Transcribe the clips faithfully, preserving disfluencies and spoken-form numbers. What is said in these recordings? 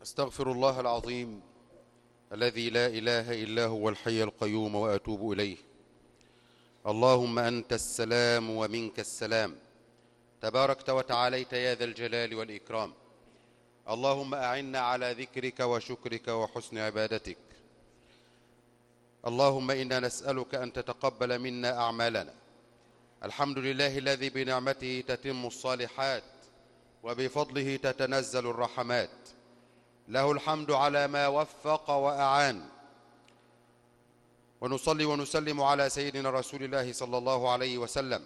أستغفر الله العظيم الذي لا إله إلا هو الحي القيوم وأتوب إليه. اللهم أنت السلام ومنك السلام، تباركت وتعاليت يا ذا الجلال والإكرام. اللهم أعنا على ذكرك وشكرك وحسن عبادتك. اللهم إنا نسألك أن تتقبل منا أعمالنا. الحمد لله الذي بنعمته تتم الصالحات وبفضله تتنزل الرحمات. له الحمد على ما وفق وأعان. ونصلي ونسلم على سيدنا رسول الله صلى الله عليه وسلم.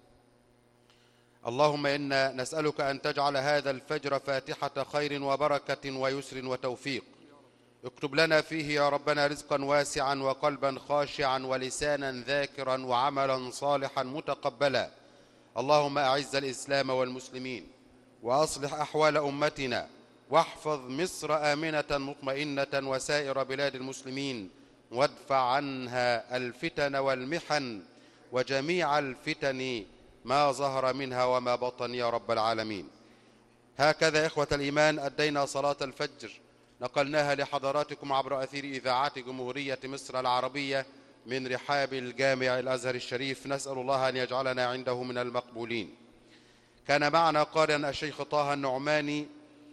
اللهم إنا نسألك أن تجعل هذا الفجر فاتحة خير وبركة ويسر وتوفيق. اكتب لنا فيه يا ربنا رزقا واسعا وقلبا خاشعا ولسانا ذاكرا وعملا صالحا متقبلا. اللهم أعز الإسلام والمسلمين وأصلح أحوال أمتنا، واحفظ مصر آمنة مطمئنة وسائر بلاد المسلمين، وادفع عنها الفتن والمحن وجميع الفتن ما ظهر منها وما بطن يا رب العالمين. هكذا إخوة الإيمان أدينا صلاة الفجر، نقلناها لحضراتكم عبر أثير إذاعات جمهورية مصر العربية من رحاب الجامع الأزهر الشريف. نسأل الله أن يجعلنا عنده من المقبولين. كان معنا قارئا الشيخ طه النعماني،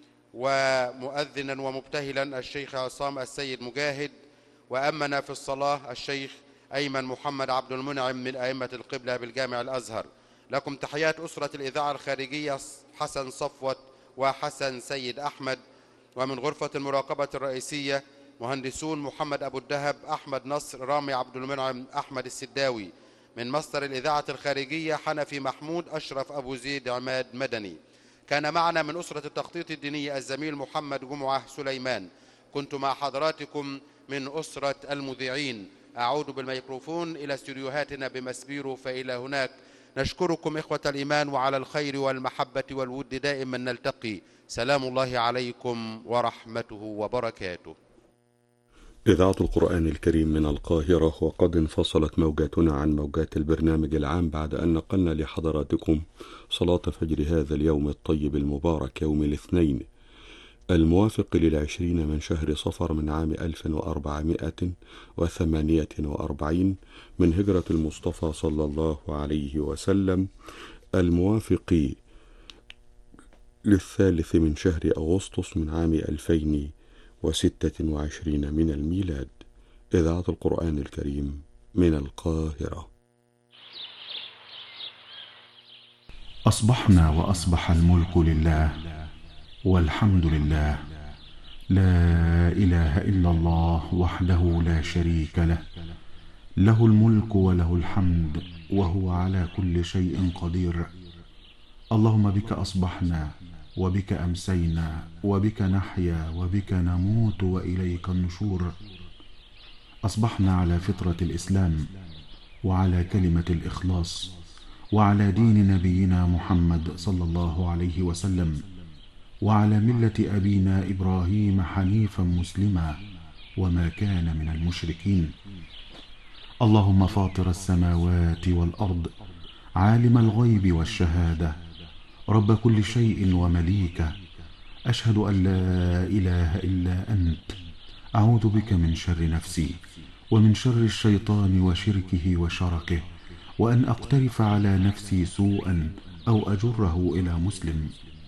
ومؤذنا ومبتهلا الشيخ عصام السيد مجاهد، وأمنا في الصلاة الشيخ أيمن محمد عبد المنعم من أئمة القبلة بالجامع الأزهر. لكم تحيات أسرة الإذاعة الخارجية حسن صفوت وحسن سيد أحمد، ومن غرفة المراقبة الرئيسية مهندسون محمد أبو الدهب، أحمد نصر، رامي عبد المنعم، أحمد السداوي. من مصدر الإذاعة الخارجية حنفي محمود، أشرف أبو زيد، عماد مدني. كان معنا من أسرة التخطيط الديني الزميل محمد جمعة سليمان. كنت مع حضراتكم من أسرة المذيعين. أعود بالميكروفون إلى استديوهاتنا بمسبيرو فإلى هناك. نشكركم إخوة الإيمان، وعلى الخير والمحبة والود دائما نلتقي. سلام الله عليكم ورحمته وبركاته. إذاعة القرآن الكريم من القاهرة، وقد انفصلت موجاتنا عن موجات البرنامج العام بعد أن نقلنا لحضراتكم صلاة فجر هذا اليوم الطيب المبارك، يوم الاثنين الموافق للعشرين من شهر صفر من عام ألف وأربعمائة وثمانية وأربعين من هجرة المصطفى صلى الله عليه وسلم، الموافق للثالث من شهر أغسطس من عام ألفين وستة وعشرين من الميلاد. إذاعة القرآن الكريم من القاهرة. أصبحنا وأصبح الملك لله والحمد لله، لا إله إلا الله وحده لا شريك له، له الملك وله الحمد وهو على كل شيء قدير. اللهم بك أصبحنا وبك أمسينا وبك نحيا وبك نموت وإليك النشور. أصبحنا على فطرة الإسلام وعلى كلمة الإخلاص وعلى دين نبينا محمد صلى الله عليه وسلم، وعلى ملة أبينا إبراهيم حنيفا مسلما وما كان من المشركين. اللهم فاطر السماوات والأرض، عالم الغيب والشهادة، رب كل شيء ومليكه، أشهد أن لا إله إلا أنت، أعوذ بك من شر نفسي ومن شر الشيطان وشركه وشركه، وأن أقترف على نفسي سوءا أو أجره إلى مسلم.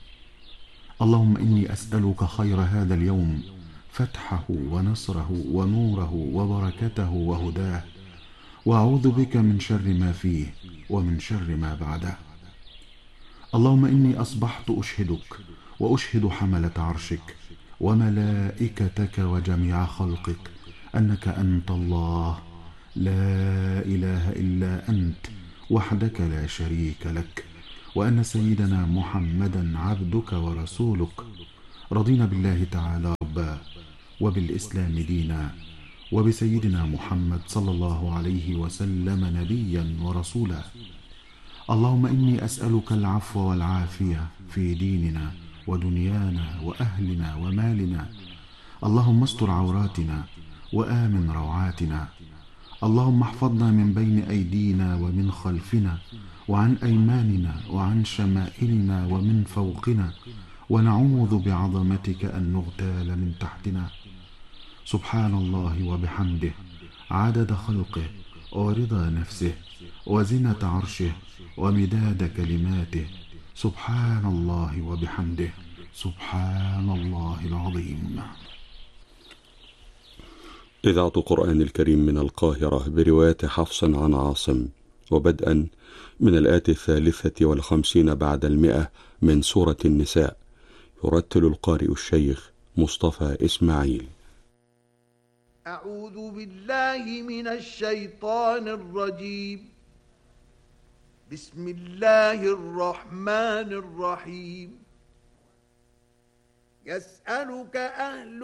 اللهم إني أسألك خير هذا اليوم، فتحه ونصره ونوره وبركته وهداه، وأعوذ بك من شر ما فيه ومن شر ما بعده. اللهم إني أصبحت أشهدك وأشهد حملة عرشك وملائكتك وجميع خلقك أنك أنت الله، لا إله إلا أنت وحدك لا شريك لك، وأن سيدنا محمدا عبدك ورسولك. رضينا بالله تعالى ربا، وبالإسلام دينا، وبسيدنا محمد صلى الله عليه وسلم نبيا ورسولا. اللهم إني أسألك العفو والعافية في ديننا ودنيانا وأهلنا ومالنا. اللهم استر عوراتنا وآمن روعاتنا. اللهم احفظنا من بين أيدينا ومن خلفنا وعن أيماننا وعن شمائلنا ومن فوقنا، ونعوذ بعظمتك أن نغتال من تحتنا. سبحان الله وبحمده عدد خلقه ورضا نفسه وزنة عرشه ومداد كلماته. سبحان الله وبحمده سبحان الله العظيم. إذاعة القرآن الكريم من القاهرة برواية حفص عن عاصم، وبدءا من الآية الثالثة والخمسين بعد المئة من سورة النساء، يرتل القارئ الشيخ مصطفى إسماعيل. أعوذ بالله من الشيطان الرجيم. بسم الله الرحمن الرحيم. يسألك أهل